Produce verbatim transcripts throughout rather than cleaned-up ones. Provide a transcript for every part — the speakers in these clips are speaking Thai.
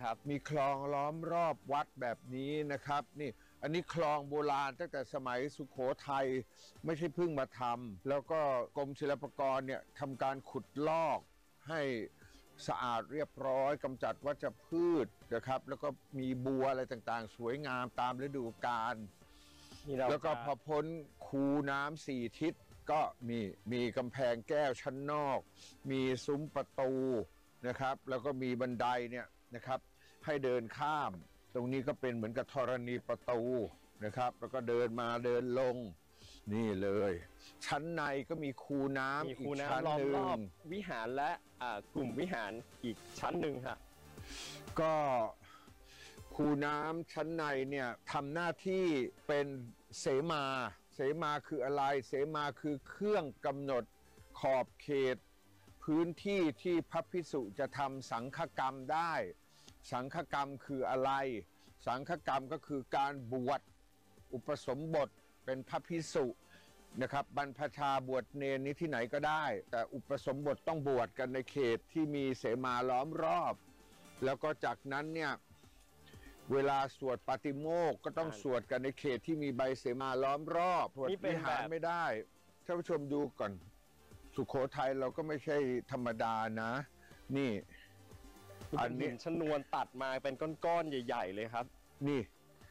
ครับมีคลองล้อมรอบวัดแบบนี้นะครับนี่อันนี้คลองโบราณตั้งแต่สมัยสุโขทัยไม่ใช่เพิ่งมาทำแล้วก็กรมศิลปากรเนี่ยทำการขุดลอกให้สะอาดเรียบร้อยกำจัดวัชพืชนะครับแล้วก็มีบัวอะไรต่างๆสวยงามตามฤดูกาลแล้วก็พอพ้นคูน้ำสี่ทิศก็มีมีกำแพงแก้วชั้นนอกมีซุ้มประตูนะครับแล้วก็มีบันไดเนี่ยนะครับให้เดินข้ามตรงนี้ก็เป็นเหมือนกับธรณีประตูนะครับแล้วก็เดินมาเดินลงนี่เลยชั้นในก็มีคูน้ำอีกชั้นหนึ่งวิหารและกลุ่มวิหารอีกชั้นหนึ่งค่ะก็คูน้ำชั้นในเนี่ยทำหน้าที่เป็นเสมาเสมาคืออะไรเสมาคือเครื่องกำหนดขอบเขตพื้นที่ที่พระภิกษุจะทำสังฆกรรมได้สังฆกรรมคืออะไรสังฆกรรมก็คือการบวชอุปสมบทเป็นพระภิกษุนะครับบรรพชาบวชเนรนี้ที่ไหนก็ได้แต่อุปสมบทต้องบวชกันในเขตที่มีเสมาล้อมรอบแล้วก็จากนั้นเนี่ยเวลาสวดปาติโมกข์ก็ต้องสวดกันในเขตที่มีใบเสมาล้อมรอบสวดวิหารไม่ได้ท่านผู้ชมดูก่อนสุโขทัยเราก็ไม่ใช่ธรรมดานะนี่อันนี้ชนวนตัดมาเป็นก้อนๆใหญ่ๆเลยครับนี่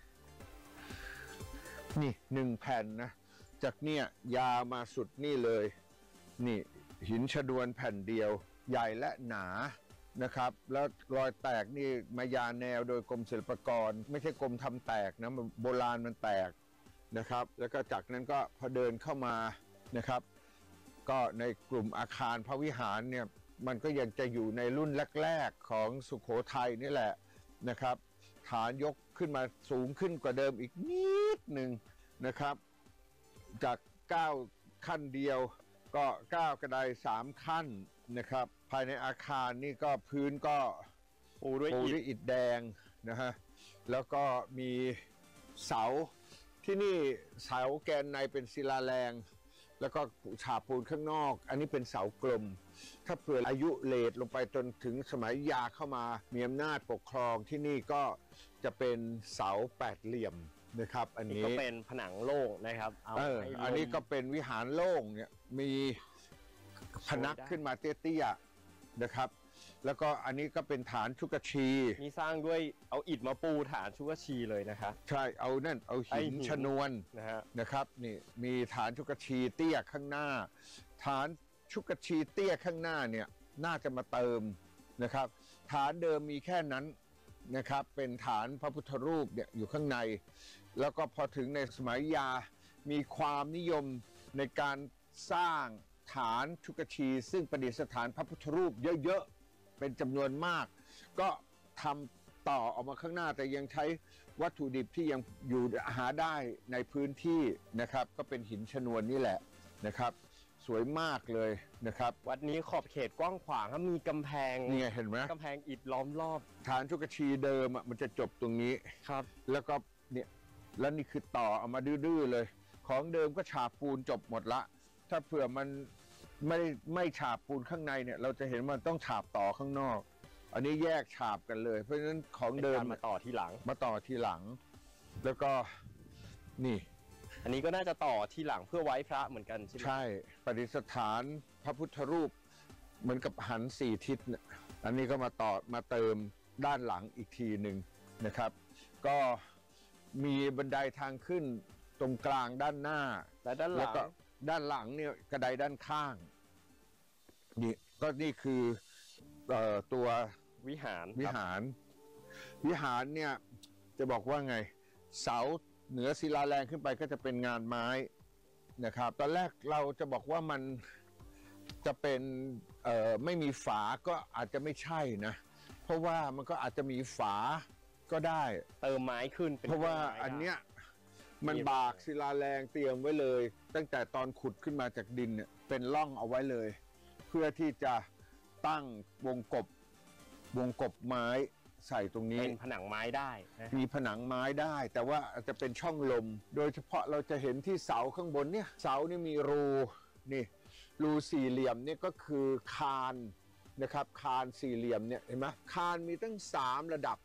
นี่หนึ่งแผ่นนะจากเนี่ยยาวมาสุดนี่เลยนี่หินชนวนแผ่นเดียวใหญ่และหนานะครับแล้วรอยแตกนี่มายาแนวโดยกรมศิลปากรไม่ใช่กรมทำแตกนะโบราณมันแตกนะครับแล้วก็จากนั้นก็พอเดินเข้ามานะครับก็ในกลุ่มอาคารพระวิหารเนี่ยมันก็ยังจะอยู่ในรุ่นแรกๆของสุโขทัยนี่แหละนะครับฐานยกขึ้นมาสูงขึ้นกว่าเดิมอีกนิดหนึ่งนะครับจากเก้าขั้นเดียวก็เก้ากระไดสามขั้นนะครับภายในอาคารนี่ก็พื้นก็ปูด้วยอิฐแดงนะฮะแล้วก็มีเสาที่นี่เสาแกนในเป็นศิลาแรงแล้วก็ฉาบปูนข้างนอกอันนี้เป็นเสากลมถ้าเผื่ออายุเลทลงไปจนถึงสมัยยาเข้ามามีอำนาจปกครองที่นี่ก็จะเป็นเสาแปดเหลี่ยมนะครับอันนี้ก็เป็นผนังโล่งนะครับเอออันนี้ก็เป็นวิหารโล่งเนี่ยมีพนักขึ้นมาเตี้ยๆนะครับแล้วก็อันนี้ก็เป็นฐานชุกชีมีสร้างด้วยเอาอิฐมาปูฐานชุกชีเลยนะครับใช่เอานั่นเอาหินชนวนนะฮะนะครับนี่มีฐานชุกชีเตี้ยข้างหน้าฐานชุกชีเตี้ยข้างหน้าเนี่ยน่าจะมาเติมนะครับฐานเดิมมีแค่นั้นนะครับเป็นฐานพระพุทธรูปเนี่ยอยู่ข้างในแล้วก็พอถึงในสมัยยามีความนิยมในการสร้างฐานชุกชีซึ่งประดิษฐานพระพุทธรูปเยอะๆเป็นจำนวนมากก็ทำต่อออกมาข้างหน้าแต่ยังใช้วัตถุดิบที่ยังอยู่หาได้ในพื้นที่นะครับก็เป็นหินชนวนนี่แหละนะครับสวยมากเลยนะครับวัดนี้ขอบเขตกว้างขวางครับมีกำแพงนี่เห็นไหมกำแพงอิฐล้อมรอบฐานชุกชีเดิมอ่ะมันจะจบตรงนี้ครับแล้วก็เนี่ยแล้วนี่คือต่อเอามาดื้อๆเลยของเดิมก็ฉาบปูนจบหมดละถ้าเผื่อมันไม่ไม่ฉาบปูนข้างในเนี่ยเราจะเห็นมันต้องฉาบต่อข้างนอกอันนี้แยกฉาบกันเลยเพราะฉะนั้นของเดิมมาต่อที่หลังมาต่อที่หลังแล้วก็นี่อันนี้ก็น่าจะต่อที่หลังเพื่อไว้พระเหมือนกันใช่ไหมใช่ประดิษฐานพระพุทธรูปเหมือนกับหันสี่ทิศเนี่ยอันนี้ก็มาต่อมาเติมด้านหลังอีกทีหนึ่งนะครับก็มีบันไดทางขึ้นตรงกลางด้านหน้าและด้านหลังด้านหลังเนี่ยกระไดด้านข้างนี่ก็นี่คือเอ่อตัววิหารวิหารวิหารเนี่ยจะบอกว่าไงเสาเหนือศิลาแรงขึ้นไปก็จะเป็นงานไม้นะครับตอนแรกเราจะบอกว่ามันจะเป็นเอ่อไม่มีฝาก็อาจจะไม่ใช่นะเพราะว่ามันก็อาจจะมีฝาก็ได้เติมไม้ขึ้นเพราะว่าอันเนี้ยมันบากศิลาแรงเตรียมไว้เลยตั้งแต่ตอนขุดขึ้นมาจากดินเนี่ยเป็นร่องเอาไว้เลยเพื่อที่จะตั้งวงกบวงกบไม้ใส่ตรงนี้เป็นผนังไม้ได้มีผนังไม้ได้แต่ว่าอาจจะเป็นช่องลมโดยเฉพาะเราจะเห็นที่เสาข้างบนเนี่ยเสานี่มีรูนี่รูสี่เหลี่ยมเนี่ยก็คือคานนะครับคานสี่เหลี่ยมเนี่ยเห็นไหมคานมีตั้งสามระดับ